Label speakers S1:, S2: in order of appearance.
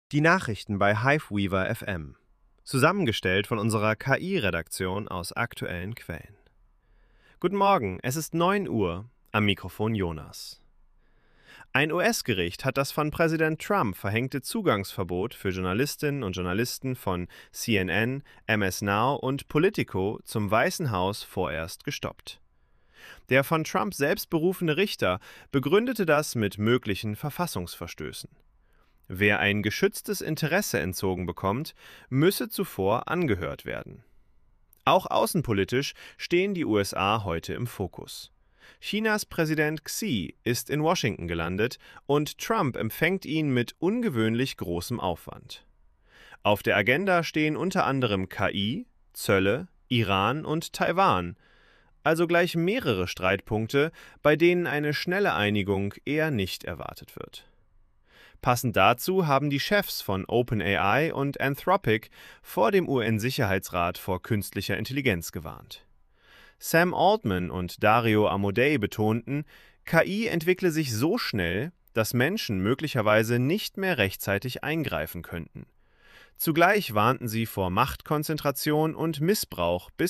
S1: Die Nachrichten bei Hiveweaver FM. Zusammengestellt von unserer KI-Redaktion aus aktuellen Quellen. Guten Morgen, es ist 9 Uhr. Am Mikrofon Jonas. Ein US-Gericht hat das von Präsident Trump verhängte Zugangsverbot für Journalistinnen und Journalisten von CNN, MS Now und Politico zum Weißen Haus vorerst gestoppt. Der von Trump selbst berufene Richter begründete das mit möglichen Verfassungsverstößen. Wer ein geschütztes Interesse entzogen bekommt, müsse zuvor angehört werden. Auch außenpolitisch stehen die USA heute im Fokus. Chinas Präsident Xi ist in Washington gelandet und Trump empfängt ihn mit ungewöhnlich großem Aufwand. Auf der Agenda stehen unter anderem KI, Zölle, Iran und Taiwan, also gleich mehrere Streitpunkte, bei denen eine schnelle Einigung eher nicht erwartet wird. Passend dazu haben die Chefs von OpenAI und Anthropic vor dem UN-Sicherheitsrat vor künstlicher Intelligenz gewarnt. Sam Altman und Dario Amodei betonten, KI entwickle sich so schnell, dass Menschen möglicherweise nicht mehr rechtzeitig eingreifen könnten. Zugleich warnten sie vor Machtkonzentration und Missbrauch bis